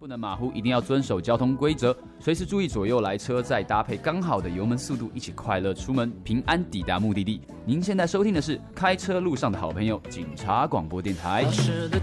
不能马虎，一定要遵守交通规则，随时注意左右来车，再搭配刚好的油门速度，一起快乐出门，平安抵达目的地。您现在收听的是开车路上的好朋友——警察广播电台。